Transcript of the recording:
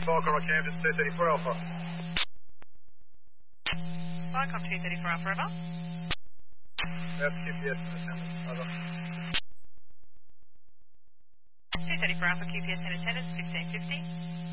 Falcon on campus 234 Alpha. Falcon 234 Alpha, over. That's QPS in attendance, over. 234 Alpha, QPS in attendance, 1550.